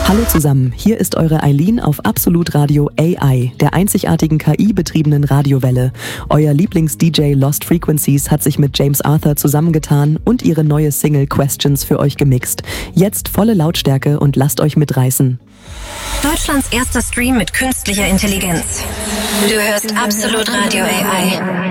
Hallo zusammen, hier ist eure Eileen auf Absolut Radio AI, der einzigartigen KI-betriebenen Radiowelle. Euer Lieblings-DJ Lost Frequencies hat sich mit James Arthur zusammengetan und ihre neue Single Questions für euch gemixt. Jetzt volle Lautstärke und lasst euch mitreißen. Deutschlands erster Stream mit künstlicher Intelligenz. Du hörst Absolut Radio AI.